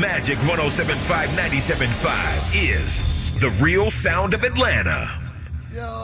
Magic 107.5, 97.5 is the real sound of Atlanta.